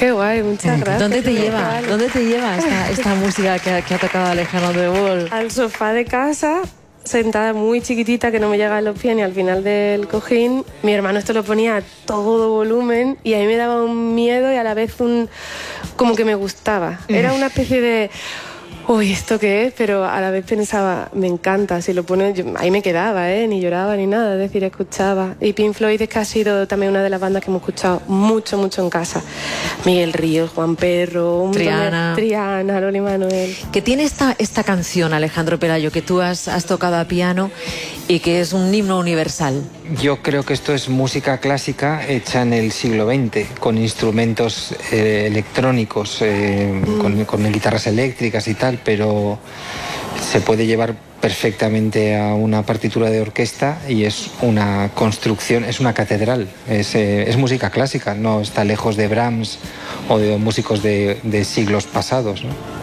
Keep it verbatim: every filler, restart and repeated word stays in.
Qué guay, muchas gracias. ¿Dónde te lleva? ¿Dónde te lleva esta, esta música que, que ha tocado Alejandro de Bol? Al sofá de casa, sentada muy chiquitita que no me llega a los pies ni al final del cojín. Mi hermano esto lo ponía a todo volumen y a mí me daba un miedo y a la vez un... como que me gustaba. Era una especie de... uy, ¿esto qué es? Pero a la vez pensaba, me encanta, si lo pone, yo, ahí me quedaba, ¿eh? Ni lloraba ni nada, es decir, escuchaba. Y Pink Floyd es que ha sido también una de las bandas que hemos escuchado mucho, mucho en casa. Miguel Ríos, Juan Perro, un Triana. De, Triana, Loli Manuel. Que tiene esta, esta canción, Alejandro Pelayo, que tú has, has tocado a piano y que es un himno universal. Yo creo que esto es música clásica hecha en el siglo veinte, con instrumentos eh, electrónicos, eh, mm. con, con guitarras eléctricas y tal, pero se puede llevar perfectamente a una partitura de orquesta y es una construcción, es una catedral, es, eh, es música clásica, no está lejos de Brahms o de músicos de, de siglos pasados, ¿no?